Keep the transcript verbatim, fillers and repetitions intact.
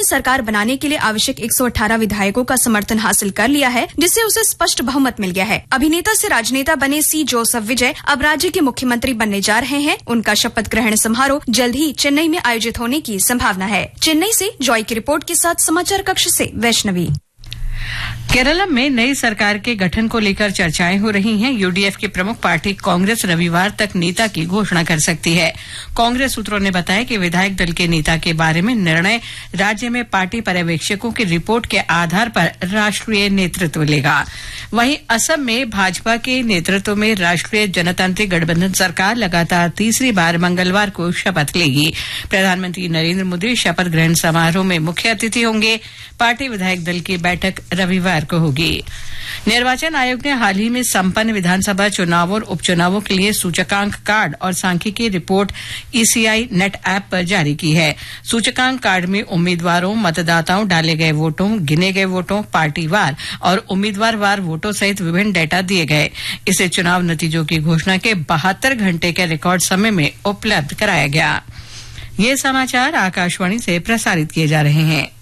सरकार बनाने के लिए आवश्यक एक सौ अठारह विधायकों का समर्थन हासिल कर लिया है, जिससे उसे स्पष्ट बहुमत मिल गया है। अभिनेता से राजनेता बने सी जोसेफ विजय अब राज्य के मुख्यमंत्री बनने जा रहे हैं। उनका शपथ ग्रहण समारोह जल्द ही चेन्नई में आयोजित होने की संभावना है। चेन्नई से जॉय की रिपोर्ट के साथ समाचार कक्ष से वैष्णवी। केरलम में नई सरकार के गठन को लेकर चर्चाएं हो रही हैं। यूडीएफ की प्रमुख पार्टी कांग्रेस रविवार तक नेता की घोषणा कर सकती है। कांग्रेस सूत्रों ने बताया कि विधायक दल के नेता के बारे में निर्णय राज्य में पार्टी पर्यवेक्षकों की रिपोर्ट के आधार पर राष्ट्रीय नेतृत्व लेगा। वहीं असम में भाजपा के नेतृत्व में राष्ट्रीय जनतांत्रिक गठबंधन सरकार लगातार तीसरी बार मंगलवार को शपथ लेगी। प्रधानमंत्री नरेंद्र मोदी शपथ ग्रहण समारोह में मुख्य अतिथि होंगे। पार्टी विधायक दल की बैठक रविवार को होगी। निर्वाचन आयोग ने हाल ही में संपन्न विधानसभा चुनाव और उपचुनावों के लिए सूचकांक कार्ड और सांख्यिकी रिपोर्ट ईसीआई नेट ऐप पर जारी की है। सूचकांक कार्ड में उम्मीदवारों, मतदाताओं, डाले गए वोटों, गिने गए वोटों, पार्टीवार और उम्मीदवार वार वोटों सहित विभिन्न डेटा दिए गए। इसे चुनाव नतीजों की घोषणा के बहत्तर घंटे के रिकॉर्ड समय में उपलब्ध कराया गया। ये समाचार आकाशवाणी से प्रसारित किए जा रहे हैं।